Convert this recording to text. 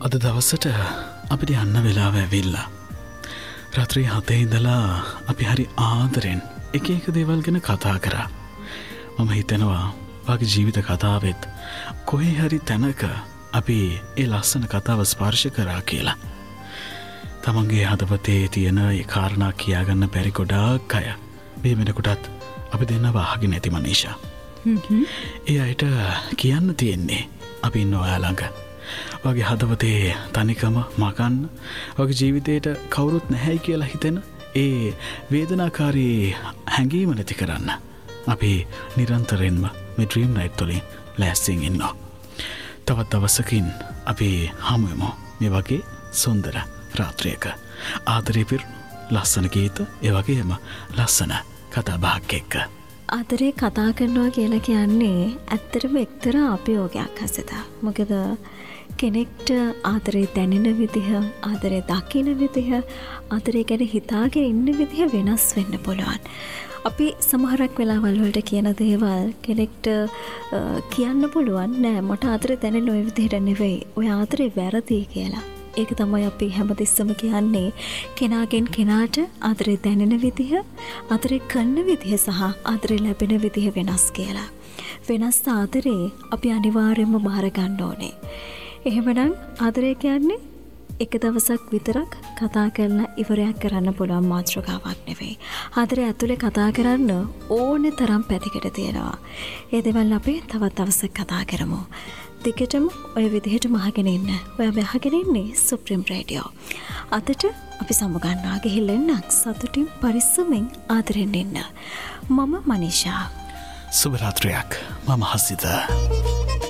අද දවසට අපිට යන්න වෙලාව ඇවිල්ලා. රාත්‍රී 7 ඉඳලා අපි හරි ආදරෙන් එක දේවල් ගැන කතා කරා. මම හිතනවා වගේ ජීවිත කතාවෙත් කොහේ හරි තැනක අපි ඒ ලස්සන කතාව ස්පර්ශ කරා කියලා. තමන්ගේ හදවතේ තියෙන ඒ කාරණා කියාගන්න බැරි ගොඩාක් අය මේ වෙනකොටත් අපි දෙන්නව අහගෙන නැති මනීෂා. ඒ අයට කියන්න තියෙන්නේ අපි ඉන්න ඔයා ළඟ. වගේ හදවතේ තනිකම මකන්න වගේ ජීවිතේට කවුරුත් නැහැයි කියලා හිතෙන ඒ වේදනාකාරී හැඟීම නැති කරන්න අපි නිරන්තරයෙන්ම මේ ඩ්‍රීම් නයිට් වලින් ලෑස්තියෙන් ඉන්නවා. තවත් දවසකින් අපි හමු වෙමු මේ වගේ සුන්දර රාත්‍රියක. ආදරේ පිරුණු ලස්සන ගීත ඒ වගේම ලස්සන කතා බහක් එක්ක. ආදරේ කතා කරනවා කියලා කියන්නේ ඇත්තටම එක්තරා අභියෝගයක් හසදා. මොකද කෙනෙක්ට ආදරේ දැනෙන විදිහ, ආදරේ දකින විදිහ, ආදරේ ගැන හිතාගෙන ඉන්න විදිහ වෙනස් වෙන්න පුළුවන්. අපි සමහරක් වෙලාවල් වලට කියන දේවල් කෙනෙක්ට කියන්න පුළුවන් නෑ මට ආදරේ දැනෙන ওই විදිහට නෙවෙයි. ඔය ආදරේ වැරදි කියලා. ඒක තමයි අපි හැමතිස්සම කියන්නේ කෙනාගෙන් කෙනාට ආදරේ දැනෙන විදිහ, ආදරේ කරන විදිහ සහ ආදරේ ලැබෙන විදිහ වෙනස් කියලා. වෙනස් ආදරේ අපි අනිවාර්යයෙන්ම බාර ගන්න ඕනේ. එහෙමනම් ආදරේ කියන්නේ එක දවසක් විතරක් කතා කරලා ඉවරයක් කරන්න පුළුවන් මාතෘකාවක් නෙවෙයි. ආදරේ ඇතුලේ කතා කරන්න ඕනේ තරම් පැතිකඩ තියෙනවා. ඒ දේවල් අපි තවත් දවසක් කතා කරමු. දිගටම ඔය විදිහටම අහගෙන ඉන්න. ඔයා අහගෙන ඉන්නේ සුප්‍රීම රේඩියෝ. අදට අපි සමුගන්නවා ගිහිල්ලා එන්නක් සතුටින් පරිස්සමෙන් ආදරෙන් ඉන්න. මම මනීෂා. සුබ රාත්‍රියක්. මම හසිත.